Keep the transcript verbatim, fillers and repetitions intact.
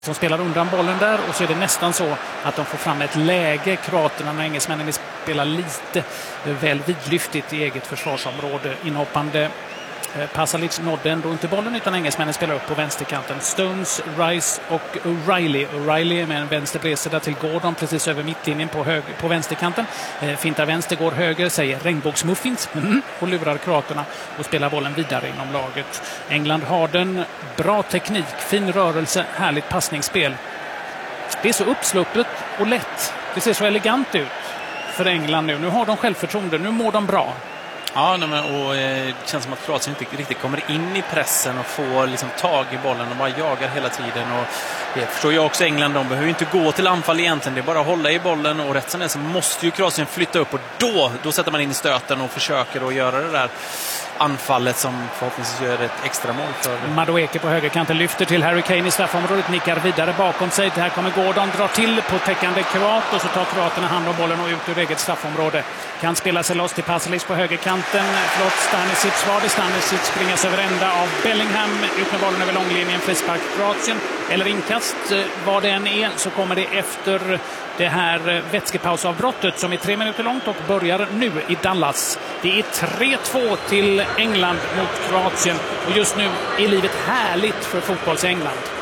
som spelar undan bollen där, och så är det nästan så att de får fram ett läge, kroaterna, när engelsmännen vill spela lite väl vidlyftigt i eget försvarsområde. Inhoppande Pasalic nådde ändå inte bollen, utan engelsmännen spelar upp på vänsterkanten. Stones, Rice och O'Reilly. O'Reilly med en vänsterpresse där till Gordon precis över mittlinjen på, hög, på vänsterkanten. Eh, fintar vänster, går höger, säger regnbågsmuffins mm, och lurar kroaterna och spelar bollen vidare inom laget. England har den, bra teknik, fin rörelse, härligt passningsspel. Det är så uppsluppet och lätt. Det ser så elegant ut för England nu. Nu har de självförtroende, nu mår de bra. Ja, nej, men, och eh, det känns som att Kroatien inte riktigt kommer in i pressen och får liksom tag i bollen. De bara jagar hela tiden. Och det förstår jag också, England, de behöver inte gå till anfall egentligen. Det är bara att hålla i bollen, och rätt som det så måste ju Kroatien flytta upp, och då, då sätter man in i stöten och försöker att göra det där anfallet som förhoppningsvis gör ett extra mål för... Madueke på högerkanten lyfter till Harry Kane i straffområdet, nickar vidare bakom sig. Det här kommer Gordon, drar till på täckande kroat, och så tar kroaterna hand om bollen och ut ur eget straffområde. Kan spela sig loss till Pasalic på högerkanten. Förlåt, Stanisic var det. Stanisic springas över ända av Bellingham. Ut med bollen över långlinjen, frispark Kroatien. Eller inkast, vad det än är, så kommer det efter det här vätskepausavbrottet som är tre minuter långt och börjar nu i Dallas. Det är tre två till England mot Kroatien, och just nu är livet härligt för fotbolls England.